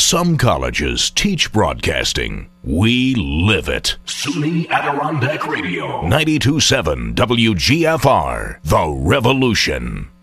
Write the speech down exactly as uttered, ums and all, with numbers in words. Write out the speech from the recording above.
Some colleges teach broadcasting. We live it. SUNY Adirondack Radio. ninety-two point seven W G F R. The Revolution.